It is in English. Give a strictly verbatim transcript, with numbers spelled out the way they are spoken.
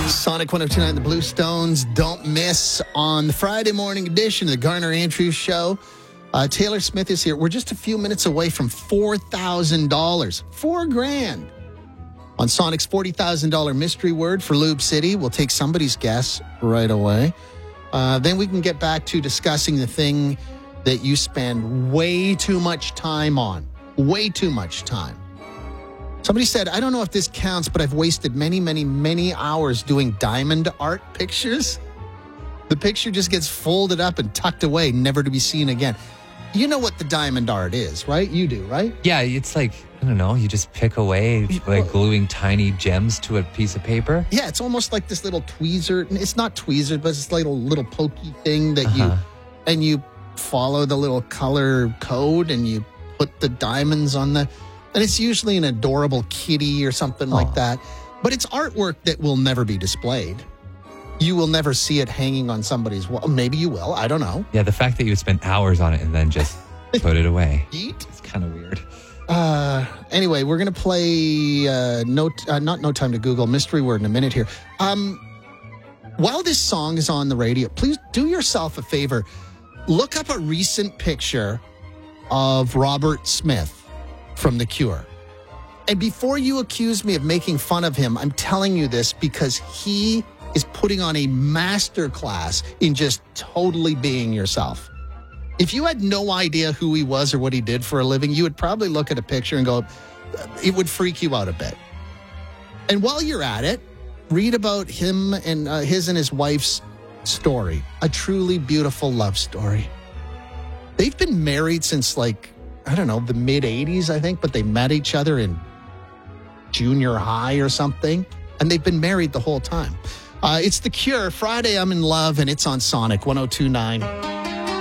Sonic one oh two point nine, the Blue Stones. Don't miss on the Friday morning edition of the Garner Andrews Show. Uh, Taylor Smith is here. We're just a few minutes away from four thousand dollars. Four grand. On Sonic's forty thousand dollars mystery word for Lube City. We'll take somebody's guess right away. Uh, then we can get back to discussing the thing that you spend way too much time on. Way too much time. Somebody said, I don't know if this counts, but I've wasted many, many, many hours doing diamond art pictures. The picture just gets folded up and tucked away, never to be seen again. You know what the diamond art is, right? You do, right? Yeah, it's like, I don't know, you just pick away like gluing tiny gems to a piece of paper. Yeah, it's almost like this little tweezer. It's not tweezer, but it's this little, little pokey thing that uh-huh. you, and you follow the little color code and you put the diamonds on the, and it's usually an adorable kitty or something oh. like that. But it's artwork that will never be displayed. You will never see it hanging on somebody's wall. Maybe you will. I don't know. Yeah, the fact that you would spend hours on it and then just put it away. Eat? It's kind of weird. Uh, anyway, we're going to play, uh, no, uh, not No Time to Google, mystery word in a minute here. Um, while this song is on the radio, please do yourself a favor. Look up a recent picture of Robert Smith from The Cure. And before you accuse me of making fun of him, I'm telling you this because he is putting on a master class in just totally being yourself. If you had no idea who he was or what he did for a living, you would probably look at a picture and go, it would freak you out a bit. And while you're at it, read about him and uh, his and his wife's story. A truly beautiful love story. They've been married since like, I don't know, the mid eighties, I think, but they met each other in junior high or something. And they've been married the whole time. Uh, it's The Cure. Friday, I'm in love, and it's on Sonic one oh two point nine.